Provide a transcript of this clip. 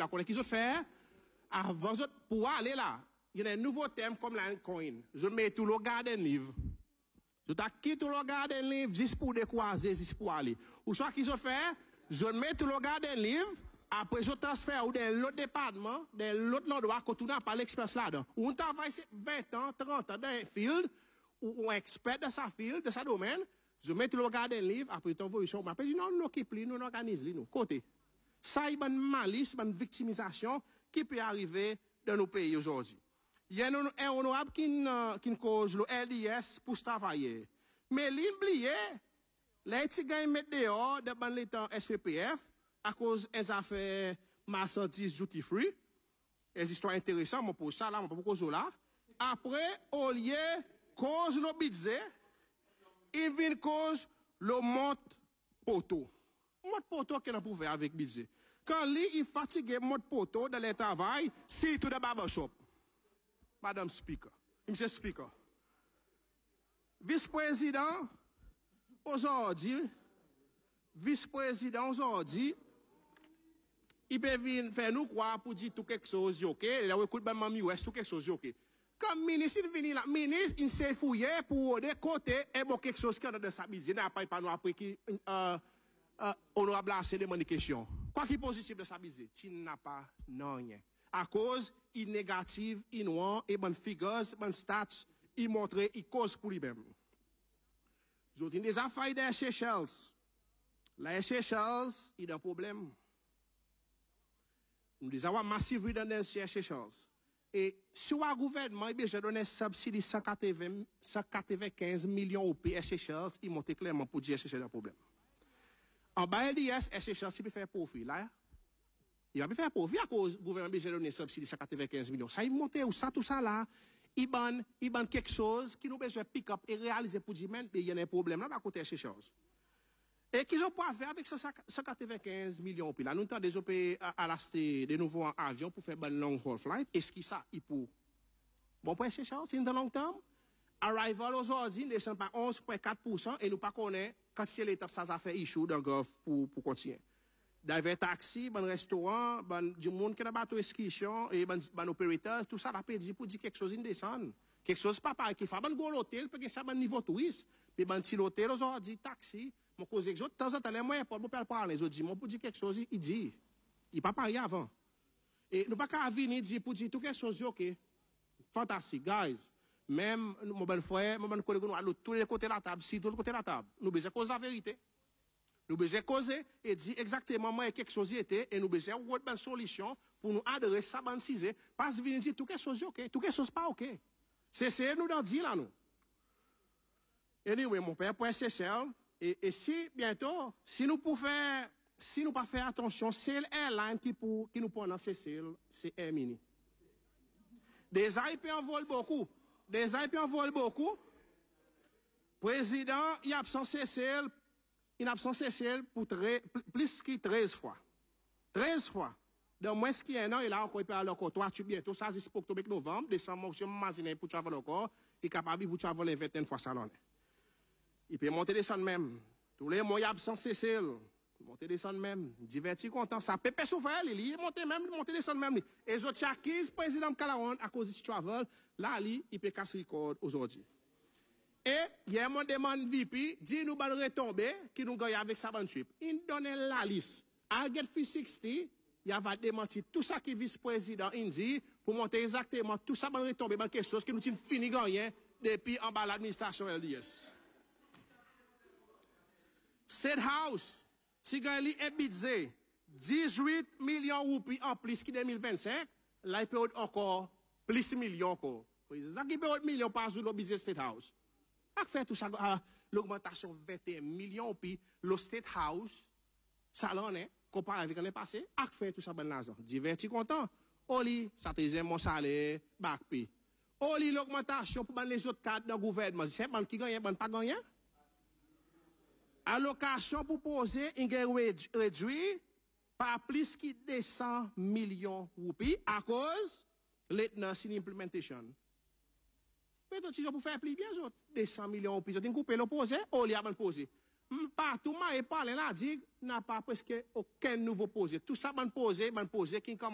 là, qu'on a qu'ils ont fait, avant, pour aller là, il y a un nouveau thème comme la coin. Je mets tout le garden livre. Je t'acquitte tout le garden livre, juste pour décroiser, juste pour aller. Ou soit qu'ils ont fait, je mets tout le garden livre, après je transfère ou dans l'autre département, dans l'autre endroit, quand on n'a pas l'expérience là-dedans. Ou on travaille 20 ans, 30 ans dans un field, ou un expert dans sa field, dans sa domaine, je mets tout le garden livre, après je t'envoie sur ma page, non, nous qui plie, nous organise, nous, côté. Ça, il y a une malice, une victimisation qui peut arriver dans nos pays aujourd'hui. Il y a un honorable qui cause le LDS pour travailler. Mais l'oublié, les petits gars mettent dehors de l'état SPPF à cause des affaires marchandises duty free. Les histoires intéressantes, moi pour ça là, moi pour cause là. Après, au lieu cause le budget, il vient cause le monte poteau. Monte poteau qui n'a pas faire avec budget. Quand lui, il fatigue monte poteau dans le travail, c'est tout de barbershop. Madame Speaker, Monsieur Speaker, vice-président aujourd'hui, il peut venir faire nous croire pour dire tout quelque chose, ok, il a écouté mamie ouest, tout quelque chose, ok. Comme ministre, il vient là, ministre, il s'est fouillé pour des côtés, et bon, quelque chose qui est de sa bise, il n'a pas nous après qui, honorable assez demande des questions. Quoi qui est positif de sa bise, tu n'as pas, non, rien. À cause, il négative, il noir, et bonne figures, bonne stats, il montre, il cause pour lui-même. J'ai des affaires des Seychelles. La Seychelles, il y a un problème. Nous avons massivement dans les Seychelles. Et sur le gouvernement, il a donné subside 195 millions au pays Seychelles, il montre clairement pour dire Seychelles un problème. En bas, LDS, Seychelles, il peut faire profit, là. Il va faire profit à cause du gouvernement a donné subside 195 millions. Ça, il monte, ou ça, tout ça là, il banne quelque chose qui nous besoin de pick up et réaliser pour dire, mais il y a un problème là, à côté de ces choses. Et qu'ils ont pas faire avec 195 millions. Puis là, nous avons déjà payé à l'acheter de nouveaux avions pour faire un long haul flight. Est-ce que ça, il peut? Bon, pour ces choses, c'est dans long terme. Arrival aujourd'hui, ne descend pas 11,4% et nous pas connaît quand c'est l'état ça a fait issue d'un golf pour continuer. Dans les taxis, dans les restaurants, du monde qui a bateau excursion et dans opérateurs, tout ça, la pédie pour dire quelque chose in descend. Quelque chose pas pareil, qui fait un gros hôtel, parce que ça, un niveau touriste. Mais un petit hôtel, aujourd'hui, taxi, mon cause exote, de temps en temps, les moyens pour parler, les autres disent, moi, pour dire quelque chose, il dit. Il pas pareil avant. Et nous pas qu'à venir dire pour dire tout quelque chose, ok. Fantastique, guys. Même, mon bon frère, mon bon collègue, nous allons tous les côtés de la table, si tous les côtés de la table. Nous besoin cause la vérité. Nous besoin causer et dire exactement moi quelque chose y était et nous besoin de une solution pour nous adresser ça ban cisé parce que venir dire tout quelque chose ok, tout quelque chose pas ok. C'est nous d'en dire là nous. Anyway, mon père pour SSL et si bientôt si nous pas faire attention, c'est l'airline qui nous prend dans CCL, c'est Air Mini. Des IP en volent beaucoup. Président, il a absent CCL. Il a absent CCL pour plus que 13 fois. 13 fois. Donc, moi, ce qui est un an, il a encore, il peut aller encore 3 tubes bientôt. Ça, c'est pour octobre, novembre, décembre, je m'imagine pour travailler encore. Il est capable pour travailler 21 fois ça l'année. Il peut monter descendre même. Tous les mois, il a absent CCL. Monter descendre même. Diverti content. Ça peut pas souffrir, il monter descendre même. Et les autres, chaque 15 président Calaron, à cause du travel, là, il peut casser le code aujourd'hui. Et, il y a un demande VP, dit nous ban retomber, qui nous gagne avec sa ban trip. Il donne la liste. À Get 60, il va démentir tout ça qui vice-président Indi pour monter exactement tout ça ban retomber, ban quelque chose qui nous tient fini gagner depuis en bas l'administration LDS. State House, si gagne est budget 18 millions de roupies en plus qui 2025, là il peut encore plus de millions encore. Ça qui peut millions par jour le budget State House. A fait tout ça, l'augmentation de 21 millions, puis le State House, ça l'en est, comparé avec l'année passée, a fait tout ça, ben l'argent. Diverti content. Oli, ça te mon salaire, bac pi. Oli, l'augmentation pour les autres cadres de gouvernement, c'est ban qui gagne, ban pas gagne. Allocation pour poser, il gagne réduit par plus que 200 millions de roupies à cause de l'implementation. Mais donc, si je peux faire plus bien, 200 millions de roupies, je couper l'opposé, Oli a ban posé. Partout, moi, et parler là, dit, n'a pas presque aucun nouveau posé. Tout ça, ban posé, qui